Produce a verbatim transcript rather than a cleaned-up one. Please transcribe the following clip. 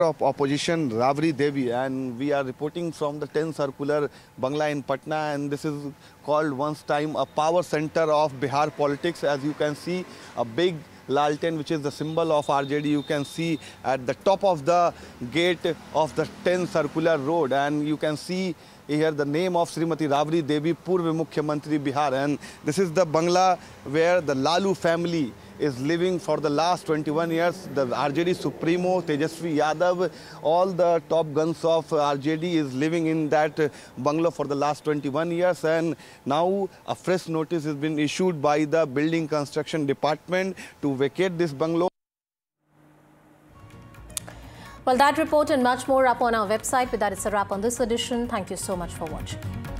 of opposition Rabri Devi, and we are reporting from the ten circular Bangla in Patna, and this is called once time a power center of Bihar politics. As you can see, a big Lalten, which is the symbol of R J D, you can see at the top of the gate of the ten circular road, and you can see here the name of Srimati Rabri Devi, Purv Mukhyamantri Bihar, and this is the Bangla where the Lalu family is living for the last twenty-one years. The R J D Supremo, Tejasvi Yadav, all the top guns of R J D is living in that bungalow for the last twenty-one years, and now a fresh notice has been issued by the Building Construction Department to vacate this bungalow. Well, that report and much more up on our website. With that, it's a wrap on this edition. Thank you so much for watching.